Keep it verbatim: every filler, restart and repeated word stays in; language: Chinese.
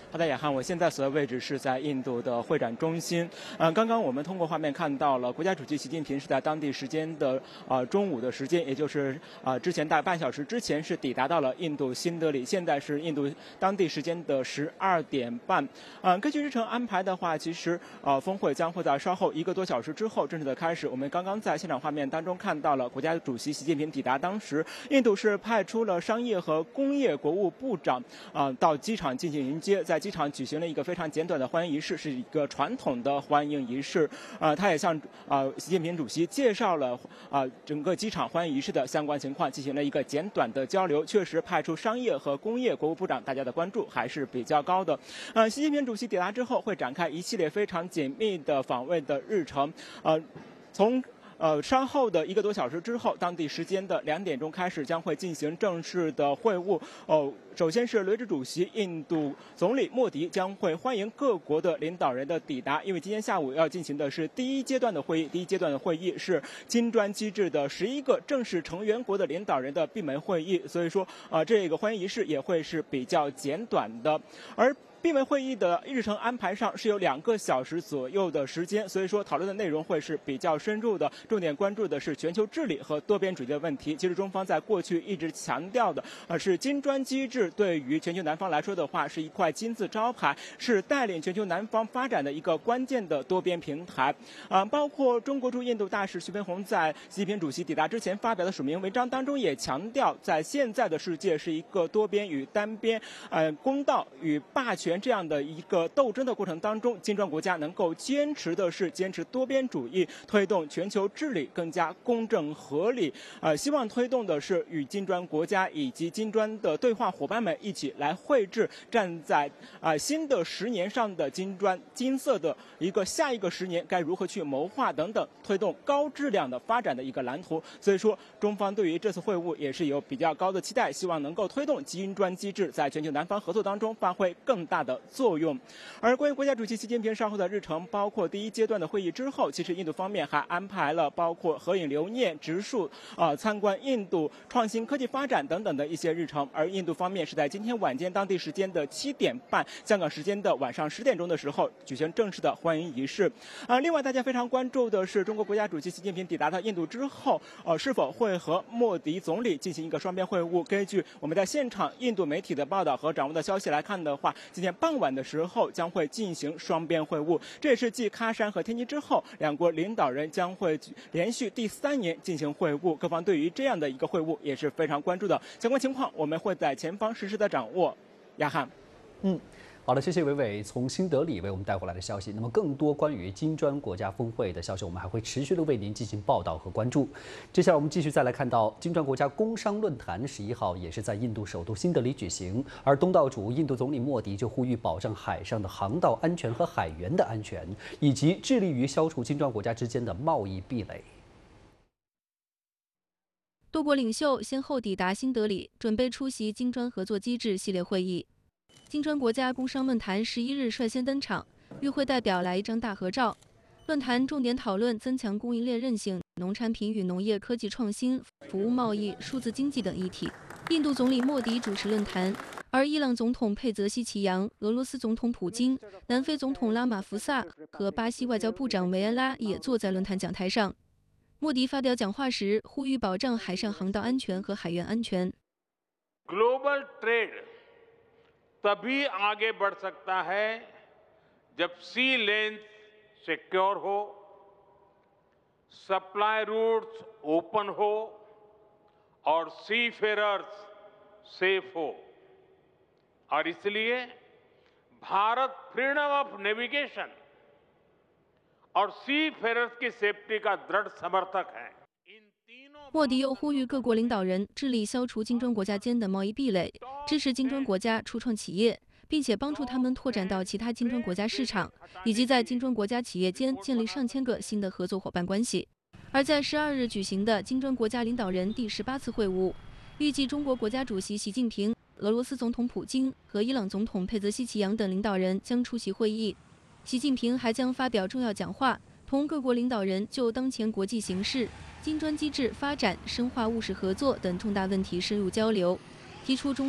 好的，雅翰，我现在所在位置是在印度的会展中心。呃，刚刚我们通过画面看到了国家主席习近平是在当地时间的呃中午的时间，也就是呃之前大概半小时之前是抵达到了印度新德里，现在是印度当地时间的十二点半。呃，根据日程安排的话，其实呃峰会将会在稍后一个多小时之后正式的开始。我们刚刚在现场画面当中看到了国家主席习近平抵达当时，印度是派出了商业和工业国务部长啊、呃、到机场进行迎接，在机场举行了一个非常简短的欢迎仪式，是一个传统的欢迎仪式。呃，他也向呃习近平主席介绍了啊、呃、整个机场欢迎仪式的相关情况，进行了一个简短的交流。确实派出商业和工业国务部长，大家的关注还是比较高的。呃，习近平主席抵达之后，会展开一系列非常紧密的访问的日程。呃，从呃，稍后的一个多小时之后，当地时间的两点钟开始，将会进行正式的会晤。哦，首先是轮值主席印度总理莫迪将会欢迎各国的领导人的抵达，因为今天下午要进行的是第一阶段的会议。第一阶段的会议是金砖机制的十一个正式成员国的领导人的闭门会议，所以说，呃，这个欢迎仪式也会是比较简短的，而。闭门会议的日程安排上是有两个小时左右的时间，所以说讨论的内容会是比较深入的，重点关注的是全球治理和多边主义的问题。其实中方在过去一直强调的，呃，是金砖机制对于全球南方来说的话是一块金字招牌，是带领全球南方发展的一个关键的多边平台。啊、呃，包括中国驻印度大使徐飞鸿在习近平主席抵达之前发表的署名文章当中也强调，在现在的世界是一个多边与单边、呃，公道与霸权这样的一个斗争的过程当中，金砖国家能够坚持的是坚持多边主义，推动全球治理更加公正合理。呃，希望推动的是与金砖国家以及金砖的对话伙伴们一起来绘制站在啊、呃、新的十年上的金砖金色的一个下一个十年该如何去谋划等等，推动高质量的发展的一个蓝图。所以说，中方对于这次会晤也是有比较高的期待，希望能够推动金砖机制在全球南方合作当中发挥更大的作用。而关于国家主席习近平稍后的日程，包括第一阶段的会议之后，其实印度方面还安排了包括合影留念、植树啊、呃、参观印度创新科技发展等等的一些日程。而印度方面是在今天晚间当地时间的七点半，香港时间的晚上十点钟的时候举行正式的欢迎仪式。啊、呃，另外大家非常关注的是中国国家主席习近平抵达到印度之后，呃，是否会和莫迪总理进行一个双边会晤？根据我们在现场印度媒体的报道和掌握的消息来看的话，今天傍晚的时候将会进行双边会晤，这也是继喀山和天津之后，两国领导人将会连续第三年进行会晤。各方对于这样的一个会晤也是非常关注的，相关情况我们会在前方实时的掌握。亚汉， 嗯。好的，谢谢伟伟从新德里为我们带回来的消息。那么，更多关于金砖国家峰会的消息，我们还会持续的为您进行报道和关注。接下来，我们继续再来看到金砖国家工商论坛十一号也是在印度首都新德里举行，而东道主印度总理莫迪就呼吁保障海上的航道安全和海员的安全，以及致力于消除金砖国家之间的贸易壁垒。 多国领袖先后抵达新德里，准备出席金砖合作机制系列会议。金砖国家工商论坛十一日率先登场，与会代表来一张大合照。论坛重点讨论增强供应链韧性、农产品与农业科技创新、服务贸易、数字经济等议题。印度总理莫迪主持论坛，而伊朗总统佩泽西奇扬、俄罗斯总统普京、南非总统拉马福萨和巴西外交部长维埃拉也坐在论坛讲台上。莫迪发表讲话时，呼吁保障海上航道安全和海员安全。 Global trade तभी आगे बढ़ सकता है जब सी लेन्स सिक्योर हो, सप्लाई रूट्स ओपन हो और सी फेरर्स सेफ हो। और इसलिए भारत फ्रीडम ऑफ नेविगेशन और सी फेरर्स की सेफ्टी का दृढ़ समर्थक है। 莫迪又呼吁各国领导人致力消除金砖国家间的贸易壁垒，支持金砖国家初创企业，并且帮助他们拓展到其他金砖国家市场，以及在金砖国家企业间建立上千个新的合作伙伴关系。而在十二日举行的金砖国家领导人第十八次会晤，预计中国国家主席习近平、俄罗斯总统普京和伊朗总统佩泽西奇扬等领导人将出席会议。习近平还将发表重要讲话，同各国领导人就当前国际形势、金砖机制发展、深化务实合作等重大问题深入交流，提出中